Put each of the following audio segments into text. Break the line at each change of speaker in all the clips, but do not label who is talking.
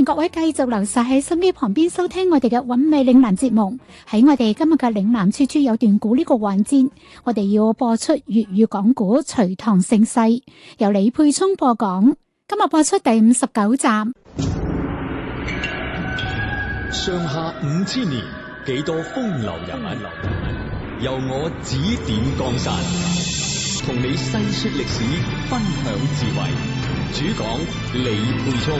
迎各位繼續留晒喺心機旁邊收聽我哋嘅韻味嶺南節目。喺我哋今日嘅嶺南處處有段古呢個環節，我哋要播出粵語講古《隋唐盛世》，由李佩聰播講。今日播出第59集。
上下5000年，幾多風流人物，由我指點江山，同你細說歷史，分享智慧。主講李佩聰。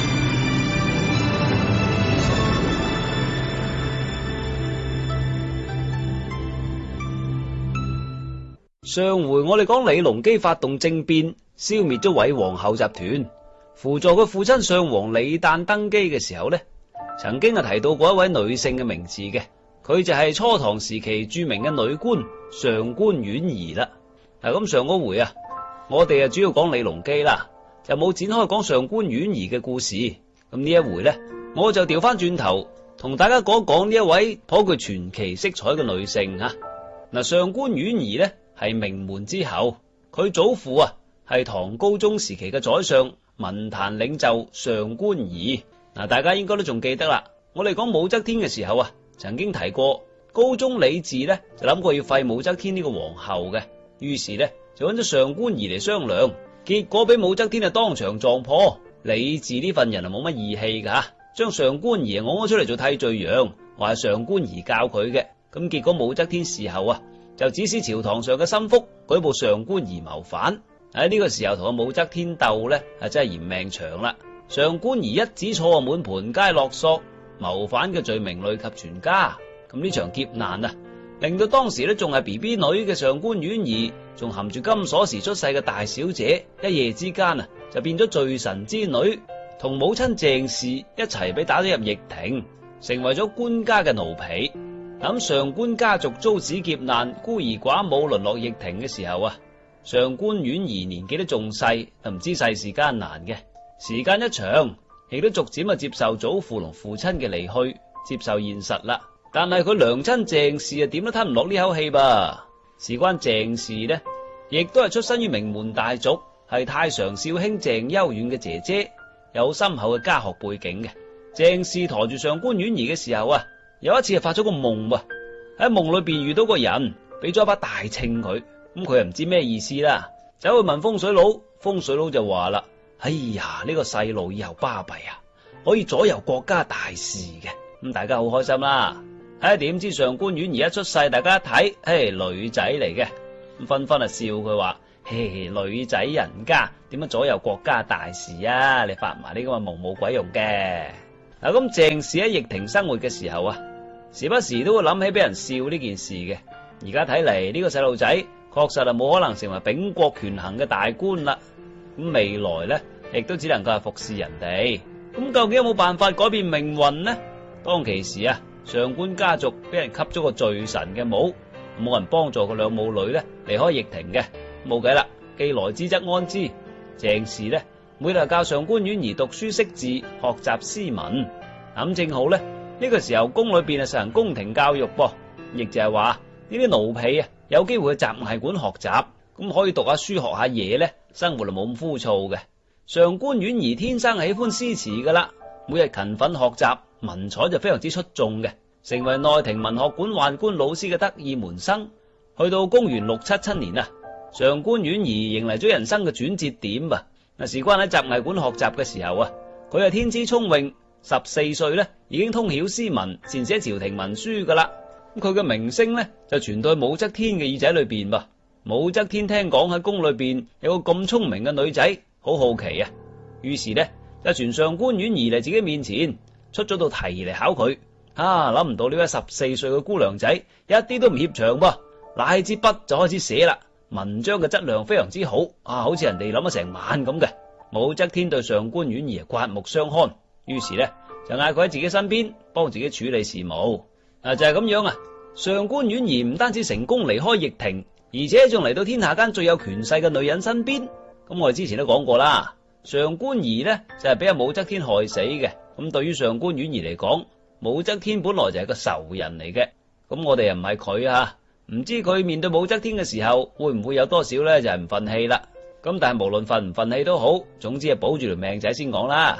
上回我哋講李隆基發動政變，消滅咗韋王后集團，輔助佢父親上皇李誕登基嘅時候呢，曾經提到過一位女性嘅名字嘅，佢就係初唐時期著名嘅女官上官婉兒啦。咁上嗰回我哋主要講李隆基啦，就冇展開講上官婉兒嘅故事。咁呢一回呢，我就調翻轉頭同大家講講呢一位頗具傳奇色彩嘅女性吓。上官婉兒呢係名門之後，佢祖父係唐高宗時期嘅宰相文壇領袖上官儀。大家應該都仲記得啦。我哋講武則天嘅時候曾經提過高宗李治呢就諗過要廢武則天呢個皇后嘅，於是呢就揾咗上官儀嚟商量，結果俾武則天當場撞破。李治呢份人冇乜義氣噶，將上官儀攞出嚟做替罪羊，話係上官儀教佢嘅。咁結果武則天事後就指使朝堂上嘅心腹舉報上官儀謀反。喺呢個時候同武則天鬥呢真係嫌命長啦。上官儀一指錯滿盤皆落索，謀反嘅罪名累及全家。咁呢場劫難令到當時仲係 BB 女嘅上官婉兒，仲含住金鎖匙出世嘅大小姐，一夜之間就變咗罪臣之女，同母親鄭氏一齊俾打咗入掖庭，成為咗官家嘅奴婢。咁上官家族遭此劫難，孤兒寡母淪落掖庭嘅時候上官婉兒年紀都仲細，唔知世事艱難嘅。時間一長，亦都逐漸接受祖父同父親嘅離去，接受現實啦。但係佢娘親鄭氏點都吞唔落呢口氣噃。事關鄭氏呢，亦都係出身於名門大族，係太常少卿鄭幽遠嘅姐姐，有深厚嘅家學背景嘅。鄭氏馱住上官婉兒嘅時候有一次發咗個夢喎，喺夢裏邊遇到個人，俾咗一把大秤佢，咁佢又唔知咩意思啦，走去問風水佬，風水佬就話啦：哎呀，呢個細路以後巴閉可以左右國家大事嘅。咁大家好開心啦。點知上官婉兒一出世，大家一睇，女仔嚟嘅，咁紛紛笑佢話：女仔人家點樣左右國家大事啊？你發埋呢咁嘅夢冇鬼用嘅。咁鄭氏喺掖庭生活嘅時候時不時都會諗起俾人笑呢件事嘅。而家睇嚟呢個細路仔確實係冇可能成為秉國權衡嘅大官啦。咁未來呢，亦都只能夠係服侍人哋。咁究竟有冇辦法改變命運呢？當其時上官家族俾人吸咗個罪臣嘅帽，冇人幫助佢兩母女呢離開掖庭嘅，冇計啦，既來之則安之。鄭氏呢每日教上官婉兒讀書識字，學習詩文。咁正好呢個時候宮裏邊實行宮廷教育噃，亦就係話呢啲奴婢有機會去雜藝館學習，咁可以讀下書學下嘢呢，生活就冇咁枯燥嘅。上官婉兒天生喜歡詩詞噶啦，每日勤奮學習，文采就非常之出眾嘅，成為內廷文學館宦官老師嘅得意門生。去到公元677年上官婉兒迎嚟咗人生嘅轉折點噃。事關喺雜藝館學習嘅時候佢係天資聰穎，14歲呢已經通曉詩文，善寫朝廷文書噶啦。佢嘅名聲呢就傳到去武則天嘅耳仔裏邊噃。武則天聽講喺宮裏邊有個咁聰明嘅女仔，好好奇於是呢就傳上官婉兒嚟自己面前，出咗道題嚟考佢。諗唔到呢位14歲嘅姑娘仔一啲都唔怯場噃，拿起支筆就開始寫啦。文章嘅質量非常之好，好似人哋諗咗成晚咁嘅。武則天對上官婉兒刮目相看，於是呢就嗌佢喺自己身邊幫自己處理事務。就係咁樣上官婉兒唔單止成功離開掖庭，而且仲嚟到天下間最有權勢嘅女人身邊。咁我哋之前都講過啦，上官儀呢就係俾武則天害死嘅。咁對於上官婉兒嚟講，武則天本來就係個仇人嚟嘅。咁我哋又唔係佢唔知佢面對武則天嘅時候會唔會有多少呢就係唔忿氣啦。咁但係無論忿唔忿氣都好，總之係保住條命仔先講啦。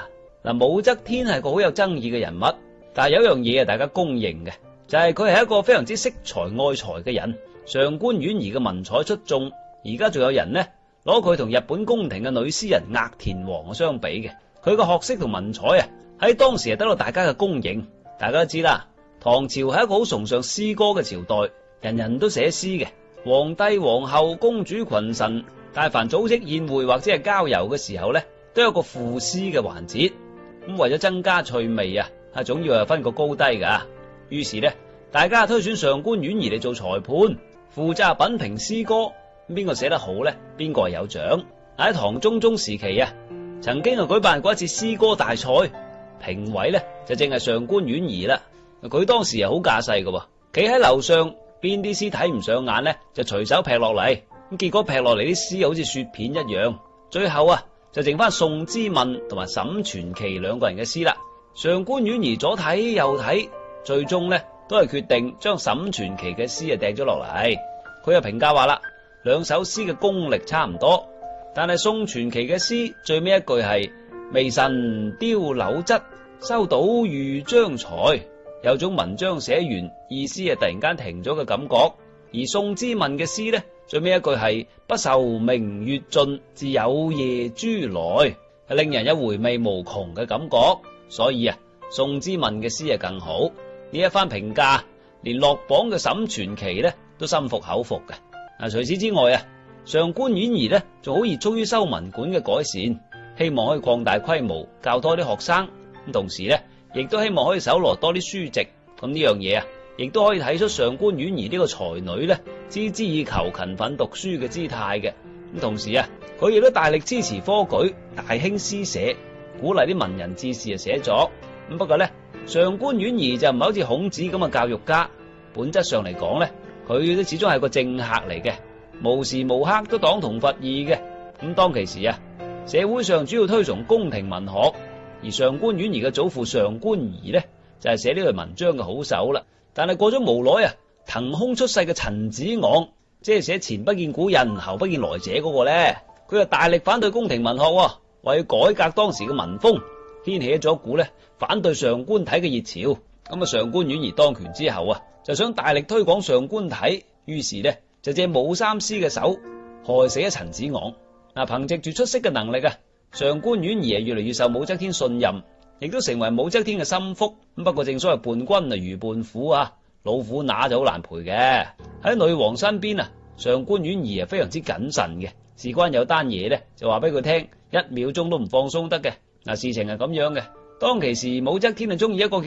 嗱，武則天係個好有爭議嘅人物，但係有一樣嘢係大家公認嘅，就係佢係一個非常之識才愛才嘅人。上官婉兒嘅文采出眾，而家仲有人呢攞佢同日本宮廷嘅女詩人額田王相比嘅。佢嘅學識同文采啊，喺當時係得到大家嘅公認。大家都知啦，唐朝係一個好崇尚詩歌嘅朝代，人人都寫詩嘅。皇帝、皇后、公主、群臣，但凡組織宴會或者係郊遊嘅時候呢，都有個賦詩嘅環節。咁為咗增加趣味啊，總要係分個高低噶。於是呢，大家推選上官婉兒嚟做裁判，負責品評詩歌。邊個寫得好呢？邊個係有獎？喺唐中宗時期啊，曾經舉辦過一次詩歌大賽，評委呢就正係上官婉兒啦。佢當時係好架勢噶，企喺樓上，邊啲詩睇唔上眼呢，就隨手劈落嚟。咁結果劈落嚟啲詩好似雪片一樣。最後啊，就剩翻宋之問同埋沈傳奇兩個人嘅詩啦。上官婉兒左睇右睇，最終呢都係決定將沈傳奇嘅詩啊掟咗落嚟。佢又評價話啦，兩首詩嘅功力差唔多，但係宋傳奇嘅詩最尾一句係微臣雕柳質，收到豫章才，有種文章寫完意思係突然間停咗嘅感覺。而宋之問嘅詩呢，最尾一句係不愁明月盡，自有夜珠來，係令人有回味無窮嘅感覺。所以啊，宋之問嘅詩係更好。呢一番評價，連落榜嘅沈傳奇呢都心服口服嘅。除此之外啊，上官婉兒呢仲好熱衷於修文館嘅改善，希望可以擴大規模，教多啲學生。咁同時呢，亦都希望可以搜羅多啲書籍。咁呢樣嘢啊，亦都可以睇出上官婉兒呢個才女呢，孜孜以求、勤奮讀書嘅姿態嘅。咁同時啊，佢亦都大力支持科舉，大興詩社，鼓勵啲文人志士寫作。咁不過呢，上官婉兒就唔係好似孔子咁嘅教育家，本質上嚟講呢，佢都始終係個政客嚟嘅，無時無刻都黨同伐異嘅。咁當其時啊，社會上主要推崇宮廷文學，而上官婉兒嘅祖父上官儀呢，就係寫呢類文章嘅好手啦。但係過咗無耐啊，騰空出世嘅陳子昂，即係寫前不見古人後不見來者嗰個呢，佢就大力反對宮廷文學，為改革當時嘅文風，掀起咗一股呢反對上官體嘅熱潮。咁啊，上官婉兒當權之後啊，就想大力推廣上官體，於是呢就借武三思嘅手害死咗陳子昂。憑藉住出色嘅能力啊，上官婉兒越嚟越受武則天信任，亦都成為武則天嘅心腹。不過正所謂伴君如伴虎啊，老虎乸就好難陪嘅。喺女王身邊啊，上官婉兒非常之謹慎嘅，事關有單嘢呢，就話俾佢聽，1秒鐘都唔放鬆得嘅。事情係咁樣嘅，當其時武則天係中意一個叫